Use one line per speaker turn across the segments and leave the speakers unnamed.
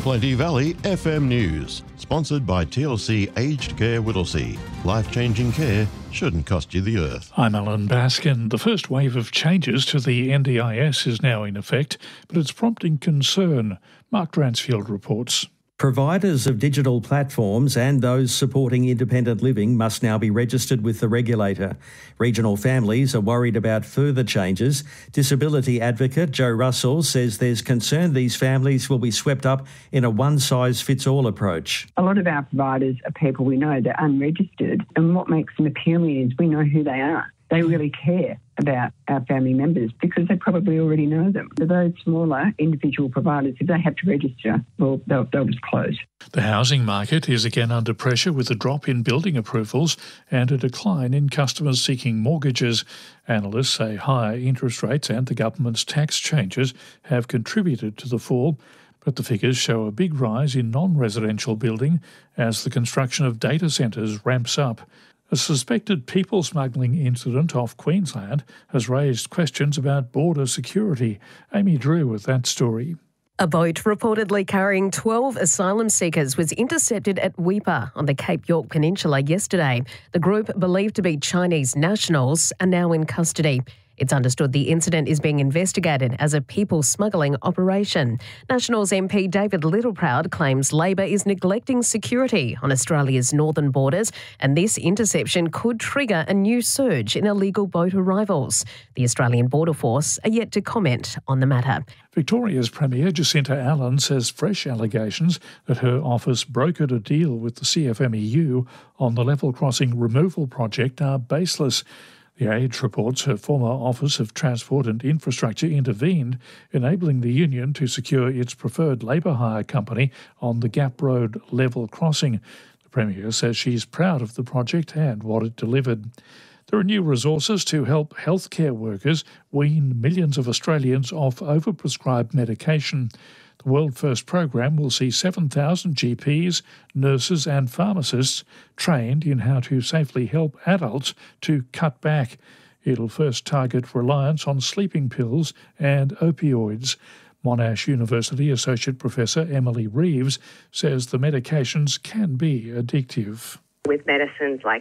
Plenty Valley FM News, sponsored by TLC Aged Care Whittlesea. Life-changing care shouldn't cost you the earth.
I'm Alan Baskin. The first wave of changes to the NDIS is now in effect, but it's prompting concern. Mark Dransfield reports.
Providers of digital platforms and those supporting independent living must now be registered with the regulator. Regional families are worried about further changes. Disability advocate Joe Russell says there's concern these families will be swept up in a one-size-fits-all approach.
A lot of our providers are people we know, they're unregistered, and what makes them appealing is we know who they are. They really care about our family members because they probably already know them. For those smaller individual providers, if they have to register, well, they'll just close.
The housing market is again under pressure with a drop in building approvals and a decline in customers seeking mortgages. Analysts say higher interest rates and the government's tax changes have contributed to the fall, but the figures show a big rise in non-residential building as the construction of data centres ramps up. A suspected people smuggling incident off Queensland has raised questions about border security. Amy Drew with that story.
A boat reportedly carrying 12 asylum seekers was intercepted at Weipa on the Cape York Peninsula yesterday. The group, believed to be Chinese nationals, are now in custody. It's understood the incident is being investigated as a people smuggling operation. Nationals MP David Littleproud claims Labor is neglecting security on Australia's northern borders, and this interception could trigger a new surge in illegal boat arrivals. The Australian Border Force are yet to comment on the matter.
Victoria's Premier Jacinta Allen says fresh allegations that her office brokered a deal with the CFMEU on the level crossing removal project are baseless. The Age reports her former Office of Transport and Infrastructure intervened, enabling the union to secure its preferred labour hire company on the Gap Road level crossing. The Premier says she's proud of the project and what it delivered. There are new resources to help healthcare workers wean millions of Australians off overprescribed medication. The World First program will see 7,000 GPs, nurses and pharmacists trained in how to safely help adults to cut back. It'll first target reliance on sleeping pills and opioids. Monash University Associate Professor Emily Reeves says the medications can be addictive.
With medicines like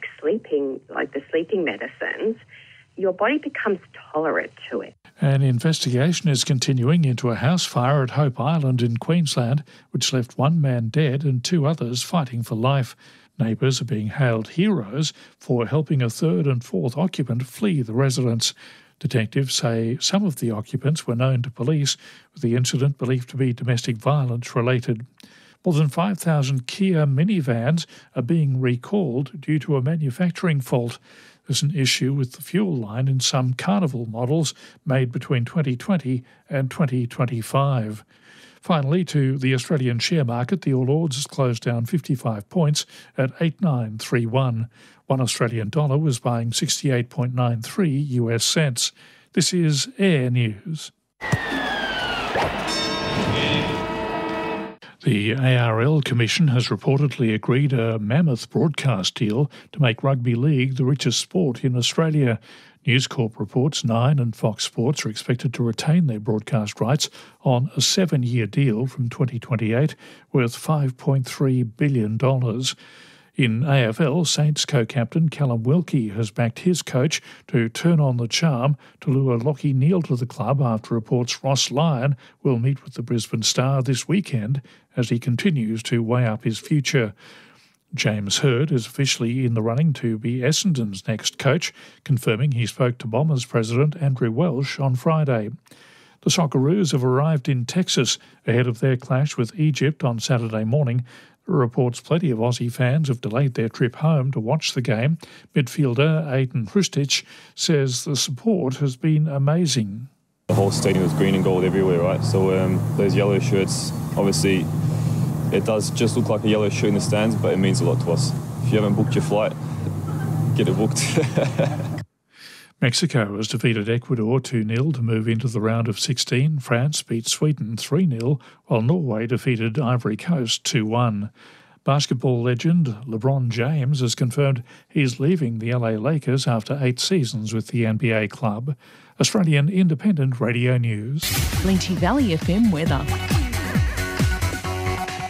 the sleeping medicines, your body becomes tolerant to it.
An investigation is continuing into a house fire at Hope Island in Queensland, which left one man dead and two others fighting for life. Neighbours are being hailed heroes for helping a third and fourth occupant flee the residence. Detectives say some of the occupants were known to police, with the incident believed to be domestic violence related. More than 5,000 Kia minivans are being recalled due to a manufacturing fault. There's an issue with the fuel line in some Carnival models made between 2020 and 2025. Finally, to the Australian share market, the All Ords has closed down 55 points at 8931. One Australian dollar was buying 68.93 US cents. This is Air News. The ARL Commission has reportedly agreed a mammoth broadcast deal to make rugby league the richest sport in Australia. News Corp reports Nine and Fox Sports are expected to retain their broadcast rights on a 7-year deal from 2028 worth $5.3 billion. In AFL, Saints co-captain Callum Wilkie has backed his coach to turn on the charm to lure Lachie Neale to the club after reports Ross Lyon will meet with the Brisbane Star this weekend as he continues to weigh up his future. James Hird is officially in the running to be Essendon's next coach, confirming he spoke to Bombers president Andrew Welsh on Friday. The Socceroos have arrived in Texas ahead of their clash with Egypt on Saturday morning. Reports plenty of Aussie fans have delayed their trip home to watch the game. Midfielder Aiden Hrustic says the support has been amazing.
The whole stadium was green and gold everywhere, right? So those yellow shirts, obviously, it does just look like a yellow shirt in the stands, but it means a lot to us. If you haven't booked your flight, get it booked.
Mexico has defeated Ecuador 2-0 to move into the round of 16. France beat Sweden 3-0, while Norway defeated Ivory Coast 2-1. Basketball legend LeBron James has confirmed he's leaving the LA Lakers after 8 seasons with the NBA club. Australian Independent Radio News.
Plenty Valley FM weather.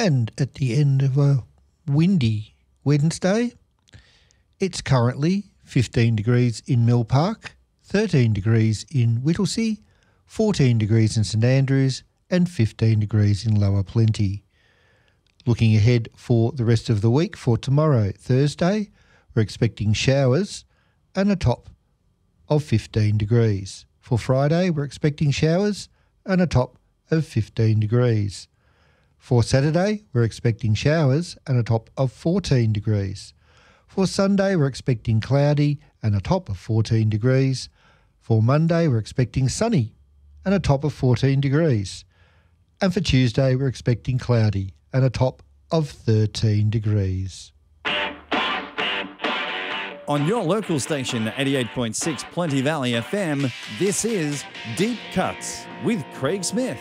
And at the end of a windy Wednesday, it's currently 15 degrees in Mill Park, 13 degrees in Whittlesea, 14 degrees in St Andrews and 15 degrees in Lower Plenty. Looking ahead for the rest of the week, for tomorrow, Thursday, we're expecting showers and a top of 15 degrees. For Friday, we're expecting showers and a top of 15 degrees. For Saturday, we're expecting showers and a top of 14 degrees. For Sunday, we're expecting cloudy and a top of 14 degrees. For Monday, we're expecting sunny and a top of 14 degrees. And for Tuesday, we're expecting cloudy and a top of 13 degrees.
On your local station, 88.6 Plenty Valley FM, this is Deep Cuts with Craig Smith.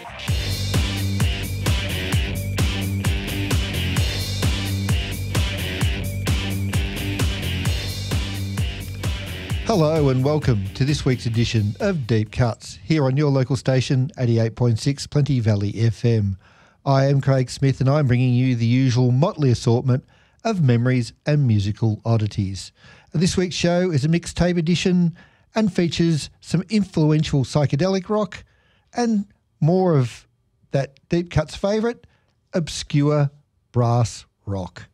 Hello and welcome to this week's edition of Deep Cuts here on your local station, 88.6 Plenty Valley FM. I am Craig Smith and I'm bringing you the usual motley assortment of memories and musical oddities. This week's show is a mixtape edition and features some influential psychedelic rock and more of that Deep Cuts favourite, obscure brass rock.